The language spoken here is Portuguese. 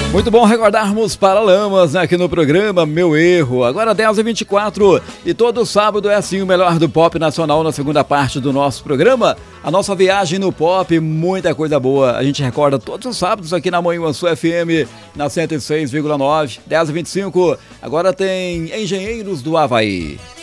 Muito bom recordarmos Paralamas aqui no programa Meu Erro. Agora 10h24 e todo sábado é assim o melhor do pop nacional na segunda parte do nosso programa. A nossa viagem no pop, muita coisa boa. A gente recorda todos os sábados aqui na Manhuaçu FM, na 106,9, 10h25. Agora tem Engenheiros do Havaí.